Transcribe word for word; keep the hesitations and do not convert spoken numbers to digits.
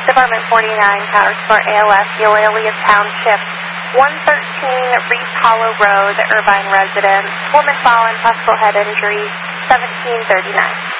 Department forty-nine, Power Sport A L S, Eulalia Township, one thirteen Reese Hollow Road, Irvine residence, woman fallen, possible head injury, seventeen thirty-nine.